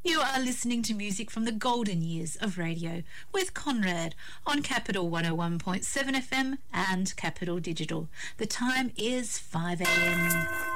You are listening to music from the golden years of radio with Conrad on Capital 101.7 FM and Capital Digital. The time is 5 a.m.